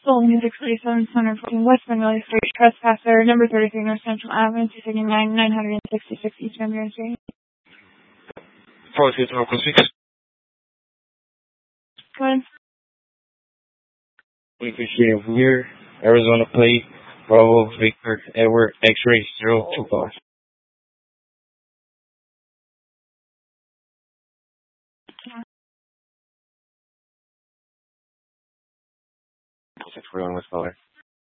Soul Music 47 Center 14 West Vanilla Street, trespasser, number 33 North Central Avenue, 239, 966 East Van Street. 4 Local 6. Go ahead. We appreciate it. Here, Arizona plate, Bravo, Victor, Edward, X-ray, 025. Six, we're on with color.